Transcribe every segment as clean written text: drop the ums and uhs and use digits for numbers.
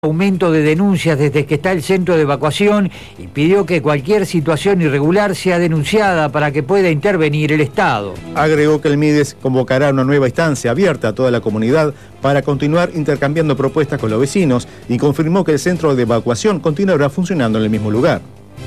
Aumento de denuncias desde que está el centro de evacuación y pidió que cualquier situación irregular sea denunciada para que pueda intervenir el Estado. Agregó que el MIDES convocará una nueva instancia abierta a toda la comunidad para continuar intercambiando propuestas con los vecinos y confirmó que el centro de evacuación continuará funcionando en el mismo lugar.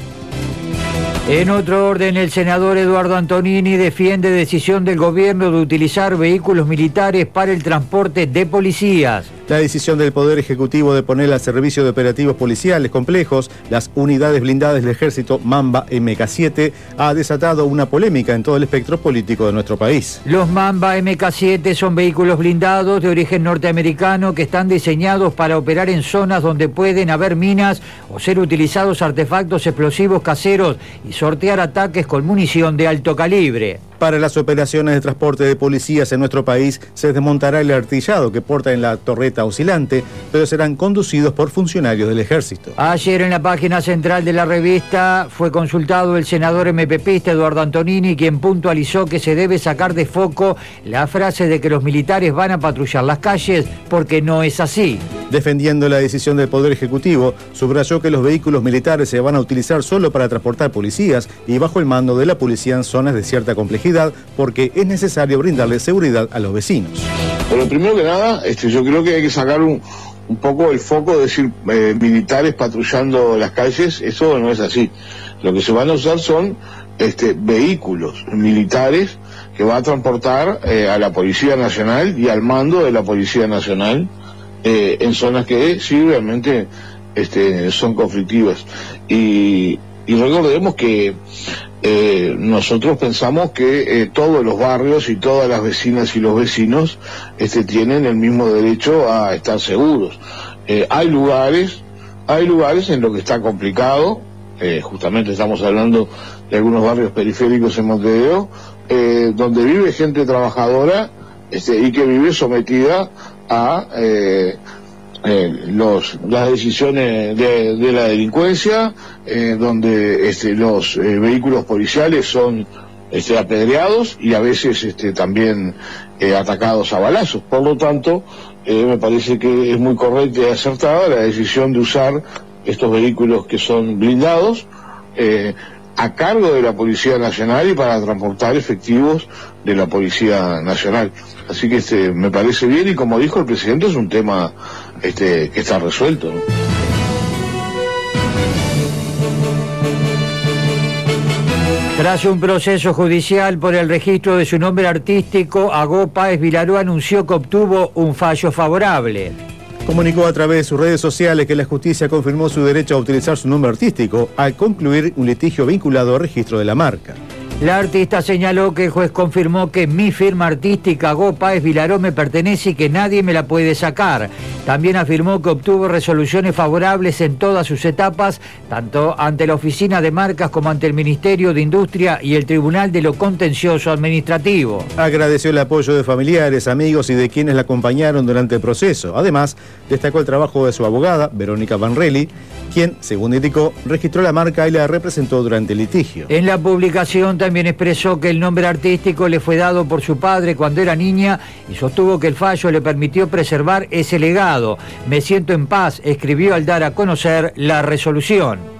En otro orden, el senador Eduardo Antonini defiende decisión del gobierno de utilizar vehículos militares para el transporte de policías. La decisión del Poder Ejecutivo de poner al servicio de operativos policiales complejos las unidades blindadas del ejército Mamba MK7 ha desatado una polémica en todo el espectro político de nuestro país. Los Mamba MK7 son vehículos blindados de origen norteamericano que están diseñados para operar en zonas donde pueden haber minas o ser utilizados artefactos explosivos caseros y sortear ataques con munición de alto calibre. Para las operaciones de transporte de policías en nuestro país se desmontará el artillado que porta en la torreta oscilante, pero serán conducidos por funcionarios del ejército. Ayer en la página central de la revista fue consultado el senador MPPista Eduardo Antonini, quien puntualizó que se debe sacar de foco la frase de que los militares van a patrullar las calles, porque no es así. Defendiendo la decisión del Poder Ejecutivo, subrayó que los vehículos militares se van a utilizar solo para transportar policías y bajo el mando de la policía en zonas de cierta complejidad, porque es necesario brindarle seguridad a los vecinos. Pero primero que nada, yo creo que hay que sacar un poco el foco de decir militares patrullando las calles. Eso no es así. Lo que se van a usar son vehículos militares que van a transportar a la Policía Nacional y al mando de la Policía Nacional en zonas que sí realmente son conflictivas. Y recordemos que nosotros pensamos que todos los barrios y todas las vecinas y los vecinos tienen el mismo derecho a estar seguros. Hay lugares en los que está complicado, justamente estamos hablando de algunos barrios periféricos en Montevideo, donde vive gente trabajadora y que vive sometida a las decisiones de la delincuencia, donde los vehículos policiales son apedreados y a veces también atacados a balazos. Por lo tanto, me parece que es muy correcta y acertada la decisión de usar estos vehículos que son blindados a cargo de la Policía Nacional y para transportar efectivos de la Policía Nacional. Así que me parece bien, y como dijo el presidente, es un tema que está resuelto, ¿no? Tras un proceso judicial por el registro de su nombre artístico, Agó Páez Vilaró anunció que obtuvo un fallo favorable. Comunicó a través de sus redes sociales que la justicia confirmó su derecho a utilizar su nombre artístico al concluir un litigio vinculado al registro de la marca. La artista señaló que el juez confirmó que mi firma artística Agó Páez Vilaró me pertenece y que nadie me la puede sacar. También afirmó que obtuvo resoluciones favorables en todas sus etapas, tanto ante la Oficina de Marcas como ante el Ministerio de Industria y el Tribunal de lo Contencioso Administrativo. Agradeció el apoyo de familiares, amigos y de quienes la acompañaron durante el proceso. Además, destacó el trabajo de su abogada, Verónica Vanrelli, quien, según indicó, registró la marca y la representó durante el litigio. En la publicación también expresó que el nombre artístico le fue dado por su padre cuando era niña y sostuvo que el fallo le permitió preservar ese legado. Me siento en paz, escribió al dar a conocer la resolución.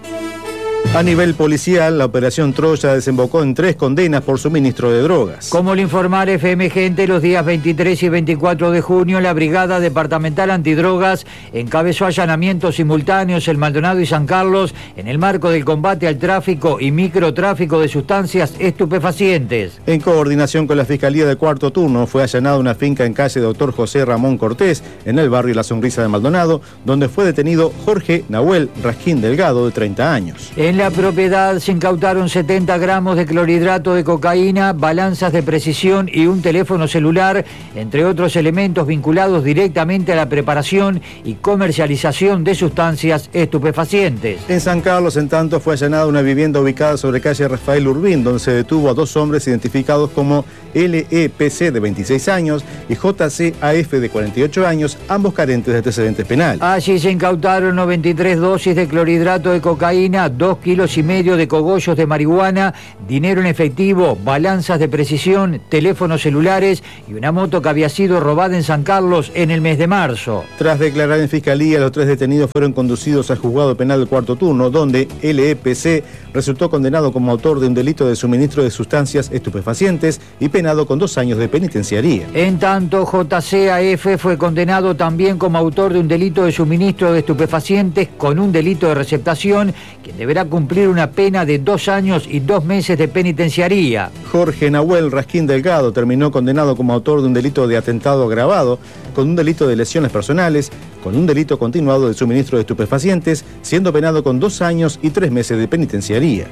A nivel policial, la operación Troya desembocó en 3 condenas por suministro de drogas. Como le informara FM Gente, los días 23 y 24 de junio, la Brigada Departamental Antidrogas encabezó allanamientos simultáneos en Maldonado y San Carlos en el marco del combate al tráfico y microtráfico de sustancias estupefacientes. En coordinación con la Fiscalía de Cuarto Turno, fue allanada una finca en calle Dr. José Ramón Cortés, en el barrio La Sonrisa de Maldonado, donde fue detenido Jorge Nahuel Rasquín Delgado, de 30 años. En la propiedad se incautaron 70 gramos de clorhidrato de cocaína, balanzas de precisión y un teléfono celular, entre otros elementos vinculados directamente a la preparación y comercialización de sustancias estupefacientes. En San Carlos, en tanto, fue allanada una vivienda ubicada sobre calle Rafael Urbín, donde se detuvo a 2 hombres identificados como LEPC, de 26 años, y JCAF, de 48 años, ambos carentes de antecedentes penales. Allí se incautaron 93 dosis de clorhidrato de cocaína, 2 kilos y medio de cogollos de marihuana, dinero en efectivo, balanzas de precisión, teléfonos celulares y una moto que había sido robada en San Carlos en el mes de marzo. Tras declarar en fiscalía, los 3 detenidos fueron conducidos al juzgado penal del cuarto turno, donde LEPC resultó condenado como autor de un delito de suministro de sustancias estupefacientes y penado con 2 años de penitenciaría. En tanto, JCAF fue condenado también como autor de un delito de suministro de estupefacientes con un delito de receptación, quien deberá cumplir una pena de 2 años y 2 meses de penitenciaría. Jorge Nahuel Rasquín Delgado terminó condenado como autor de un delito de atentado agravado, con un delito de lesiones personales, con un delito continuado de suministro de estupefacientes, siendo penado con 2 años y 3 meses de penitenciaría.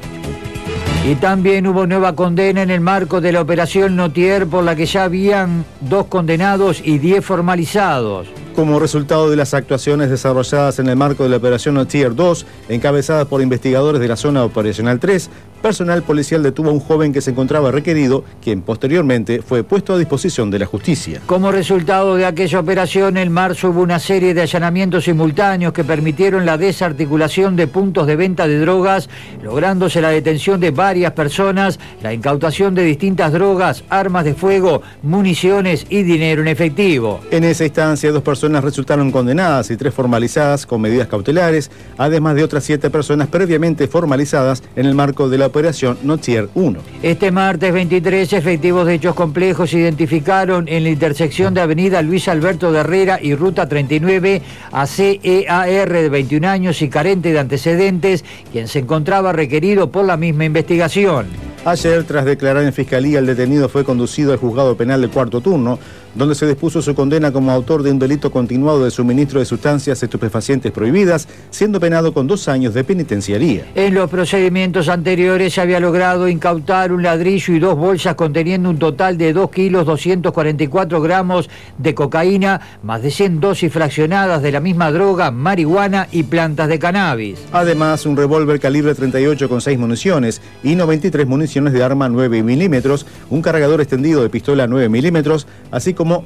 Y también hubo nueva condena en el marco de la operación Notier, por la que ya habían 2 condenados y 10 formalizados. Como resultado de las actuaciones desarrolladas en el marco de la operación Notier 2, encabezadas por investigadores de la zona operacional 3, personal policial detuvo a un joven que se encontraba requerido, quien posteriormente fue puesto a disposición de la justicia. Como resultado de aquella operación, en marzo hubo una serie de allanamientos simultáneos que permitieron la desarticulación de puntos de venta de drogas, lográndose la detención de varias personas, la incautación de distintas drogas, armas de fuego, municiones y dinero en efectivo. En esa instancia, 2 personas resultaron condenadas y 3 formalizadas con medidas cautelares, además de otras 7 personas previamente formalizadas en el marco de la operación Notier 1. Este martes 23, efectivos de hechos complejos identificaron en la intersección de Avenida Luis Alberto de Herrera y Ruta 39 a CEAR de 21 años y carente de antecedentes, quien se encontraba requerido por la misma investigación. Ayer, tras declarar en fiscalía, el detenido fue conducido al juzgado penal del cuarto turno, donde se dispuso su condena como autor de un delito continuado de suministro de sustancias estupefacientes prohibidas, siendo penado con 2 años de penitenciaría. En los procedimientos anteriores se había logrado incautar un ladrillo y 2 bolsas conteniendo un total de 2 kilos 244 gramos de cocaína, más de 100 dosis fraccionadas de la misma droga, marihuana y plantas de cannabis. Además, un revólver calibre 38 con 6 municiones y 93 municiones de arma 9 milímetros, un cargador extendido de pistola 9 milímetros, así como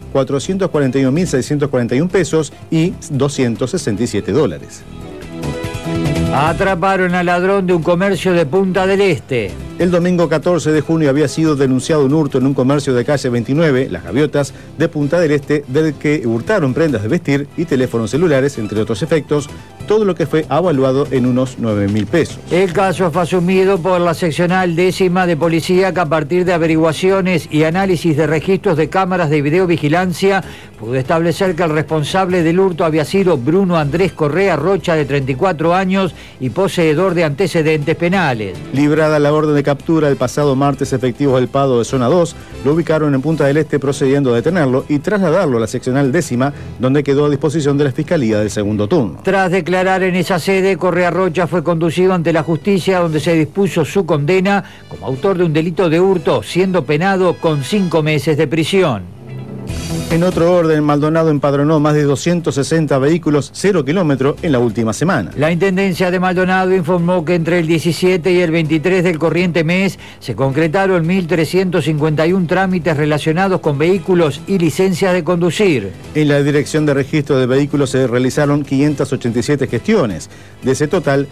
441.641 pesos y $267. Atraparon al ladrón de un comercio de Punta del Este. El domingo 14 de junio había sido denunciado un hurto en un comercio de calle 29, Las Gaviotas, de Punta del Este, del que hurtaron prendas de vestir y teléfonos celulares, entre otros efectos, todo lo que fue avaluado en unos 9.000 pesos. El caso fue asumido por la seccional 10ª de policía, que a partir de averiguaciones y análisis de registros de cámaras de videovigilancia pudo establecer que el responsable del hurto había sido Bruno Andrés Correa Rocha, de 34 años y poseedor de antecedentes penales. Librada la orden de captura el pasado martes, efectivos del PADO de Zona 2 lo ubicaron en Punta del Este, procediendo a detenerlo y trasladarlo a la seccional 10ª, donde quedó a disposición de la Fiscalía del segundo turno. Tras declarar en esa sede, Correa Rocha fue conducido ante la justicia, donde se dispuso su condena como autor de un delito de hurto, siendo penado con 5 meses de prisión. En otro orden, Maldonado empadronó más de 260 vehículos 0 kilómetro en la última semana. La Intendencia de Maldonado informó que entre el 17 y el 23 del corriente mes se concretaron 1.351 trámites relacionados con vehículos y licencias de conducir. En la Dirección de Registro de Vehículos se realizaron 587 gestiones. De ese total,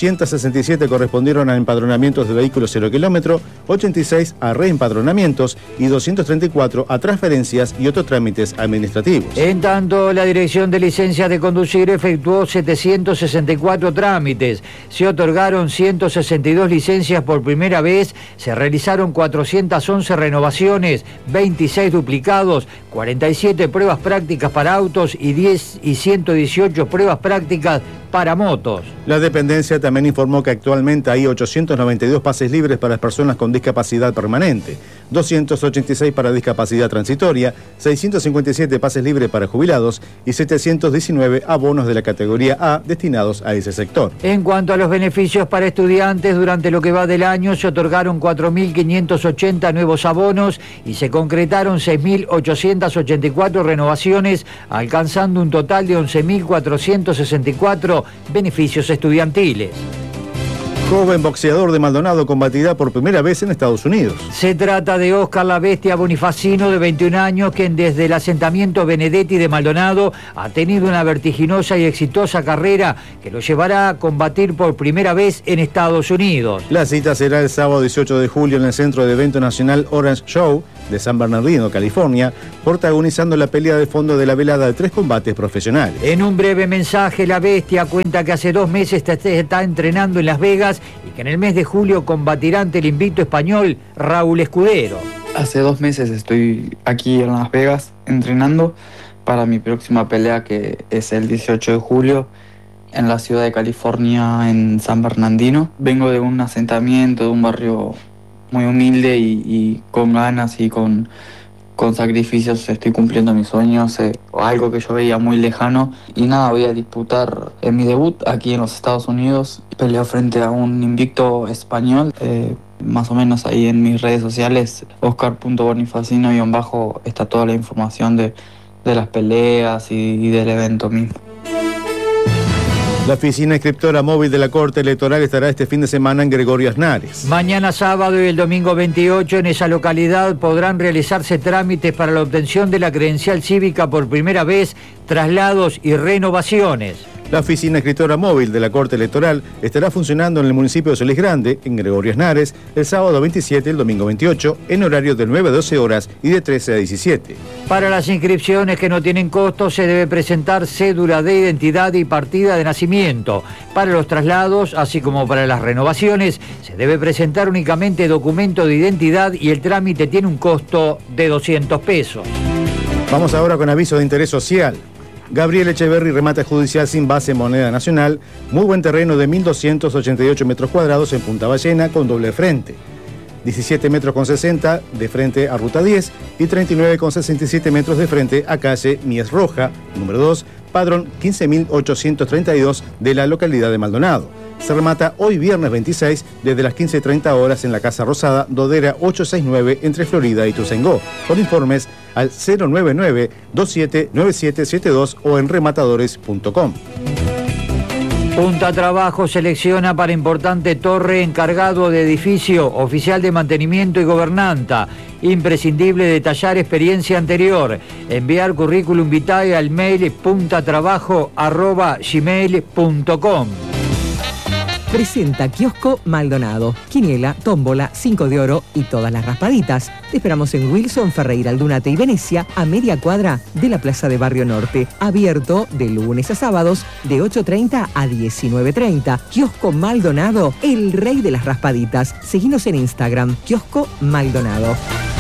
267 correspondieron a empadronamientos de vehículos 0 kilómetro, 86 a reempadronamientos y 234 a transferencias y otros trámites administrativos. En tanto, la Dirección de Licencias de Conducir efectuó 764 trámites, se otorgaron 162 licencias por primera vez, se realizaron 411 renovaciones, 26 duplicados, 47 pruebas prácticas para autos y 118 pruebas prácticas para motos. La dependencia también informó que actualmente hay 892 pases libres para personas con discapacidad permanente, 286 para discapacidad transitoria, 657 pases libres para jubilados y 719 abonos de la categoría A destinados a ese sector. En cuanto a los beneficios para estudiantes, durante lo que va del año se otorgaron 4.580 nuevos abonos y se concretaron 6.884 renovaciones, alcanzando un total de 11.464 beneficios estudiantiles. Joven boxeador de Maldonado combatirá por primera vez en Estados Unidos. Se trata de Oscar La Bestia Bonifacino, de 21 años, quien desde el asentamiento Benedetti de Maldonado ha tenido una vertiginosa y exitosa carrera que lo llevará a combatir por primera vez en Estados Unidos. La cita será el sábado 18 de julio en el Centro de Evento Nacional Orange Show de San Bernardino, California, protagonizando la pelea de fondo de la velada de 3 combates profesionales. En un breve mensaje, La Bestia cuenta que hace 2 meses está entrenando en Las Vegas y que en el mes de julio combatirá ante el invicto español Raúl Escudero. Hace 2 meses estoy aquí en Las Vegas entrenando para mi próxima pelea, que es el 18 de julio en la ciudad de California, en San Bernardino. Vengo de un asentamiento, de un barrio muy humilde y con ganas y con sacrificios estoy cumpliendo mis sueños, algo que yo veía muy lejano. Y nada, voy a disputar en mi debut aquí en los Estados Unidos. Peleo frente a un invicto español. Más o menos ahí en mis redes sociales, Oscar.Bonifacino_ está toda la información de las peleas y del evento mismo. La oficina inscriptora móvil de la Corte Electoral estará este fin de semana en Gregorio Aznares. Mañana sábado y el domingo 28 en esa localidad podrán realizarse trámites para la obtención de la credencial cívica por primera vez, traslados y renovaciones. La oficina escritora móvil de la Corte Electoral estará funcionando en el municipio de Solís Grande, en Gregorio Aznares, el sábado 27 y el domingo 28, en horario de 9 a 12 horas y de 13 a 17. Para las inscripciones que no tienen costo, se debe presentar cédula de identidad y partida de nacimiento. Para los traslados, así como para las renovaciones, se debe presentar únicamente documento de identidad y el trámite tiene un costo de 200 pesos. Vamos ahora con aviso de interés social. Gabriel Echeverry remata judicial sin base en moneda nacional, muy buen terreno de 1.288 metros cuadrados en Punta Ballena con doble frente, 17 metros con 60 de frente a Ruta 10 y 39 con 67 metros de frente a calle Mies Roja, número 2, padrón 15.832 de la localidad de Maldonado. Se remata hoy viernes 26 desde las 15:30 horas en la Casa Rosada, Dodera 869 entre Florida y Ituzaingó. Con informes al 099-279772 o en rematadores.com. Punta Trabajo selecciona para importante torre encargado de edificio, oficial de mantenimiento y gobernanta. Imprescindible detallar experiencia anterior. Enviar currículum vitae al mail puntatrabajo@gmail.com. Presenta Kiosco Maldonado, quiniela, tómbola, 5 de oro y todas las raspaditas. Te esperamos en Wilson, Ferreira, Aldunate y Venecia, a media cuadra de la Plaza de Barrio Norte. Abierto de lunes a sábados de 8:30 a 19:30. Kiosco Maldonado, el rey de las raspaditas. Seguinos en Instagram, Kiosco Maldonado.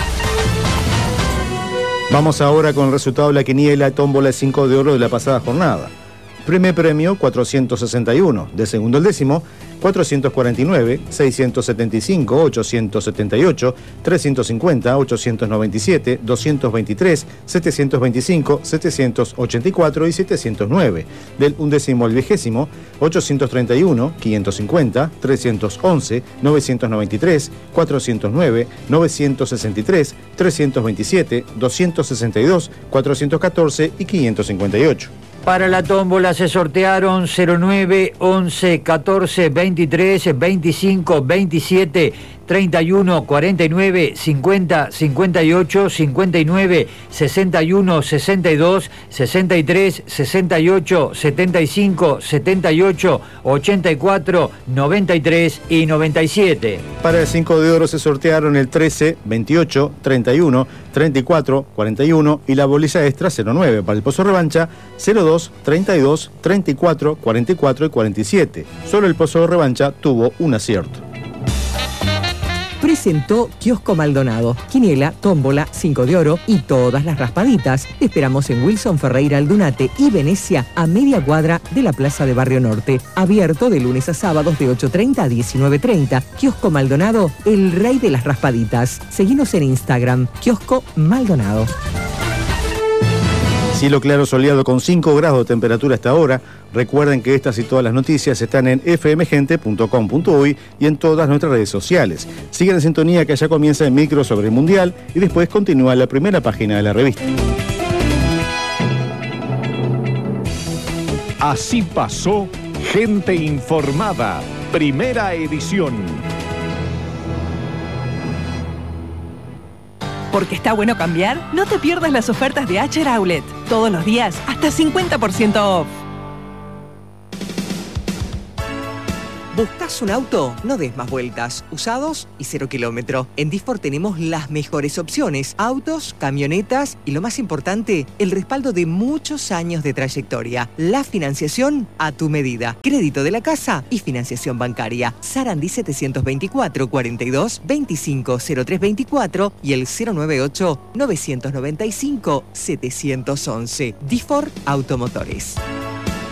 Vamos ahora con el resultado de la quiniela tómbola 5 de oro de la pasada jornada. Primer premio 461, de segundo al décimo 449, 675, 878, 350, 897, 223, 725, 784 y 709. Del undécimo al vigésimo 831, 550, 311, 993, 409, 963, 327, 262, 414 y 558. Para la tómbola se sortearon 09, 11, 14, 23, 25, 27, 31, 49, 50, 58, 59, 61, 62, 63, 68, 75, 78, 84, 93 y 97. Para el 5 de oro se sortearon el 13, 28, 31, 34, 41 y la bolilla extra 09. Para el pozo revancha 02, 32, 34, 44 y 47. Solo el pozo de revancha tuvo un acierto. Presentó Kiosco Maldonado, quiniela, tómbola, 5 de oro y todas las raspaditas. Te esperamos en Wilson, Ferreira, Aldunate y Venecia, a media cuadra de la Plaza de Barrio Norte. Abierto de lunes a sábados de 8:30 a 19:30. Kiosco Maldonado, el rey de las raspaditas. Seguinos en Instagram, Kiosco Maldonado. Cielo claro soleado con 5 grados de temperatura hasta ahora. Recuerden que estas y todas las noticias están en fmgente.com.uy y en todas nuestras redes sociales. Sigan en sintonía que ya comienza el micro sobre el Mundial y después continúa la primera página de la revista. Así pasó Gente Informada primera edición. Porque está bueno cambiar, no te pierdas las ofertas de Acher Outlet. Todos los días, hasta 50% off. ¿Buscas un auto? No des más vueltas. Usados y 0 kilómetro. En Disfor tenemos las mejores opciones. Autos, camionetas y lo más importante, el respaldo de muchos años de trayectoria. La financiación a tu medida. Crédito de la casa y financiación bancaria. Sarandí 724 42 25 0324 y el 098 995 711. Disfor Automotores.